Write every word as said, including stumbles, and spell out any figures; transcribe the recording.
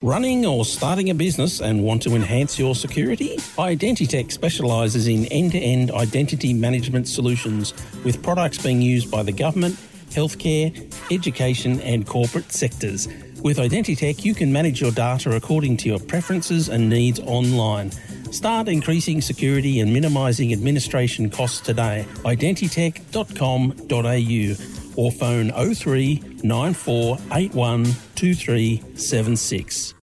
Running or starting a business and want to enhance your security? Identitech specialises in end-to-end identity management solutions with products being used by the government, healthcare, education and corporate sectors. With Identitech, you can manage your data according to your preferences and needs online. Start increasing security and minimising administration costs today. identitech dot com dot a u or phone oh three nine four eight one two three seven six.